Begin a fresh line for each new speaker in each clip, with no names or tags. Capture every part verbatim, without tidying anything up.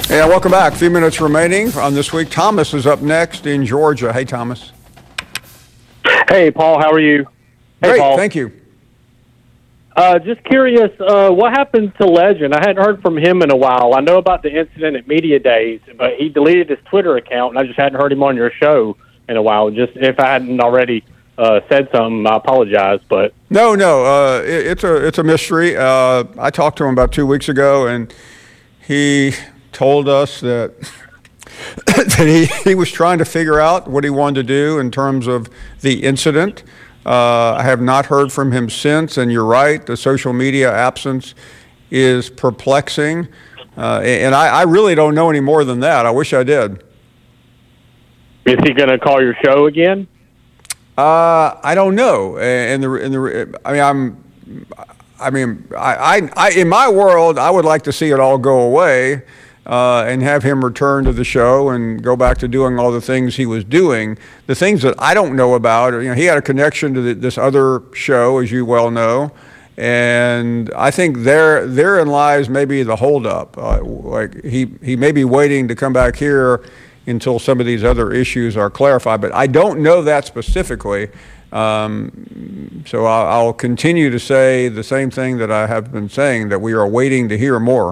Yeah, welcome back. A few minutes remaining on this week. Thomas is up next in Georgia. Hey, Thomas.
Hey, Paul. How are you? Hey,
Great,
Paul.
thank you.
Uh, just curious, uh, what happened to Legend? I hadn't heard from him in a while. I know about the incident at Media Days, but he deleted his Twitter account, and I just hadn't heard him on your show in a while. Just if I hadn't already uh, said something, I apologize. But
No, no, uh, it, it's a it's a mystery. Uh, I talked to him about two weeks ago, and he told us that that he, he was trying to figure out what he wanted to do in terms of the incident. Uh, I have not heard from him since, and you're right, the social media absence is perplexing. Uh, and I, I really don't know any more than that. I wish I did.
is he going to call your show again?
Uh, I don't know. And the, and the, I mean, I'm, I mean, I, I, I, in my world, I would like to see it all go away. Uh, and have him return to the show and go back to doing all the things he was doing. The things that I don't know about, you know, he had a connection to the, this other show, as you well know, and I think there therein lies maybe the holdup. Uh, like he he may be waiting to come back here until some of these other issues are clarified, but I don't know that specifically. Um, so I'll, I'll continue to say the same thing that I have been saying, that we are waiting to hear more.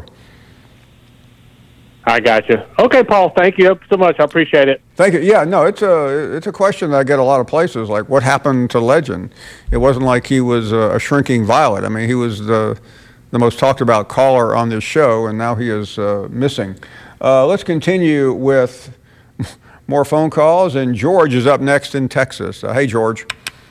I got you. Okay, Paul, thank you so much. I appreciate it.
Thank you. Yeah, no, it's a it's a question that I get a lot of places, like what happened to Legend? It wasn't like he was a, a shrinking violet. I mean, he was the the most talked about caller on this show, and now he is uh, missing. Uh, let's continue with more phone calls, and George is up next in Texas. Uh, hey, George.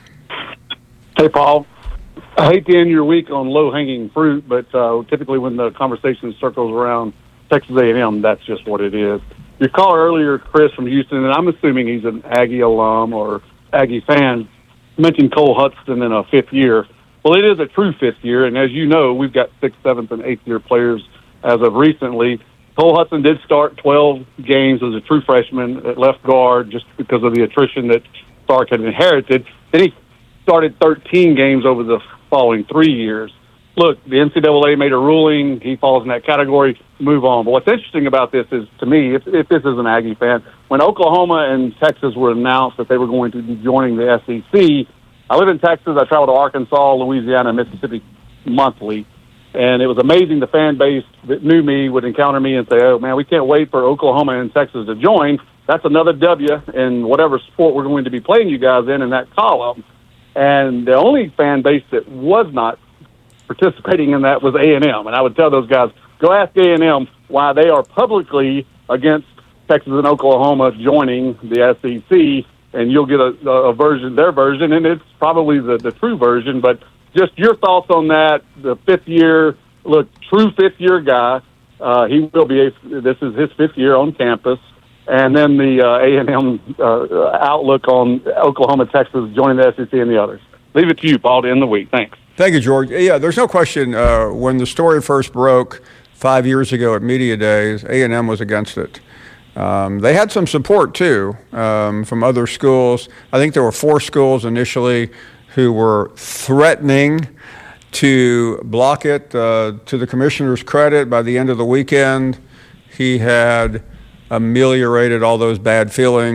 Hey, Paul. I hate to end your week on low-hanging fruit, but uh, typically when the conversation circles around Texas A and M, that's just what it is. Your caller earlier, Chris from Houston, and I'm assuming he's an Aggie alum or Aggie fan, mentioned Cole Hudson in a fifth year. Well, it is a true fifth year, and as you know, we've got sixth, seventh, and eighth year players as of recently. Cole Hudson did start twelve games as a true freshman at left guard just because of the attrition that Sark had inherited. Then he started thirteen games over the following three years. Look, the N C double A made a ruling. He falls in that category. Move on. But what's interesting about this is, to me, if, if this is an Aggie fan, when Oklahoma and Texas were announced that they were going to be joining the S E C, I live in Texas. I travel to Arkansas, Louisiana, and Mississippi monthly. And it was amazing the fan base that knew me would encounter me and say, oh, man, we can't wait for Oklahoma and Texas to join. That's another W in whatever sport we're going to be playing you guys in in that column. And the only fan base that was not participating in that was A and M. And I would tell those guys, go ask A and M why they are publicly against Texas and Oklahoma joining the S E C, and you'll get a, a version, their version, and it's probably the, the true version. But just your thoughts on that, the fifth year, look, true fifth year guy. Uh, he will be, a, this is his fifth year on campus. And then the uh, A and M uh, outlook on Oklahoma, Texas joining the S E C and the others. Leave it to you, Paul, to end the week. Thanks.
Thank you, George. Yeah, there's no question. Uh, when the story first broke five years ago at Media Days, A and M was against it. Um, they had some support, too, um, from other schools. I think there were four schools initially who were threatening to block it. Uh, to the commissioner's credit, by the end of the weekend, he had ameliorated all those bad feelings.